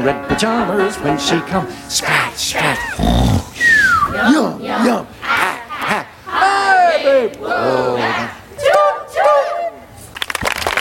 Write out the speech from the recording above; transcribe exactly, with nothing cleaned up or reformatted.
red pajamas when she come. Scratch, scratch. Yeah.